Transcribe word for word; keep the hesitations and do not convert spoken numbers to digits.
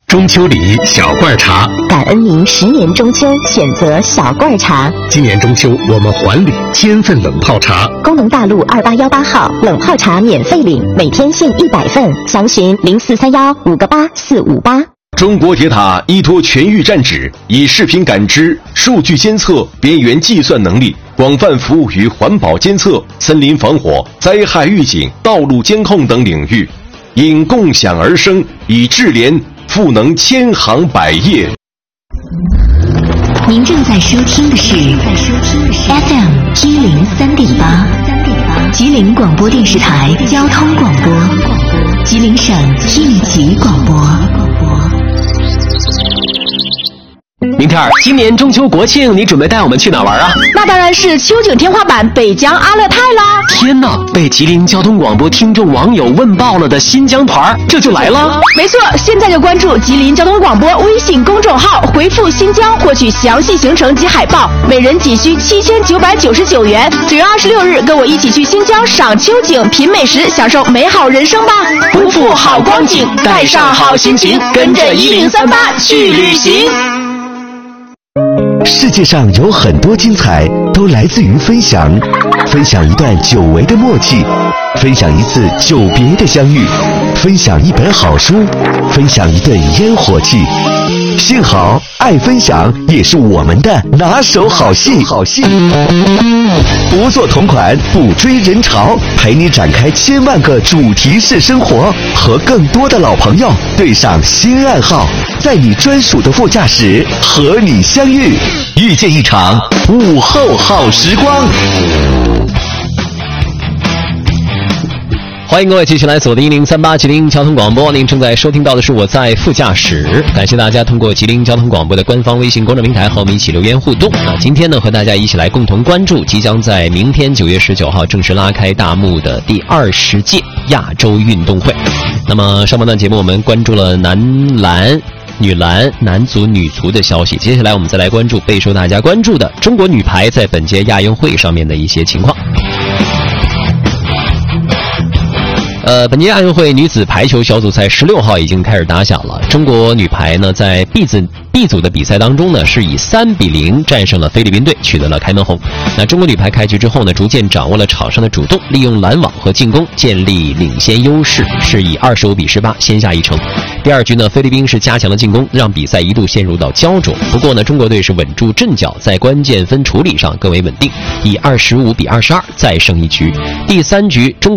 中秋礼小罐茶， 感恩您十年中秋选择小罐茶。 今年中秋我们还礼千份冷泡茶。 工农大路二八幺八号冷泡茶免费领，每天限一百份，详询零四三幺五个八四五八。 中国铁塔依托全域站址，以视频感知、数据监测、边缘计算能力，广泛服务于环保监测、森林防火、灾害预警、道路监控等领域，因共享而生，以智联赋能千行百业。 您正在收听的是 F M 一零三点八，吉林广播电视台交通广播，吉林省应急广播。 明天儿，今年中秋国庆，你准备带我们去哪玩啊？ 那当然是秋景天花板北疆阿勒泰啦！ 天哪，被吉林交通广播听众网友问爆了的新疆团，这就来了？ 没错，现在就关注吉林交通广播微信公众号，回复新疆获取详细行程及海报，每人仅需七千九百九十九元。九月二十六日，跟我一起去新疆赏秋景、品美食，享受美好人生吧！ 不负好光景，带上好心情，跟着一零三八去旅行。 世界上有很多精彩都来自于分享，分享一段久违的默契，分享一次久别的相遇，分享一本好书，分享一顿烟火气。幸好爱分享也是我们的拿手好戏。好戏，不做同款，不追人潮，陪你展开千万个主题式生活，和更多的老朋友对上新暗号，在你专属的副驾驶和你相遇，遇见一场午后好时光。 欢迎各位继续来锁定一零三八吉林交通广播，您正在收听到的是我在副驾驶。感谢大家通过吉林交通广播的官方微信公众平台和我们一起留言互动。那今天呢，和大家一起来共同关注即将在明天九月十九号正式拉开大幕的第二十届亚洲运动会。那么上半段节目我们关注了男篮、女篮、男足、女足的消息，接下来我们再来关注备受大家关注的中国女排在本届亚运会上面的一些情况。呃，本届亚运会女子排球小组赛十六号已经开始打响了。中国女排呢，在 B 组 B 组的比赛当中呢，是以三比零战胜了菲律宾队，取得了开门红。那中国女排开局之后呢，逐渐掌握了场上的主动，利用拦网和进攻建立领先优势，是以二十五比十八先下一城。第二局呢，菲律宾是加强了进攻，让比赛一度陷入到焦灼。不过呢，中国队是稳住阵脚，在关键分处理上更为稳定，以二十五比二十二再胜一局。第三局中国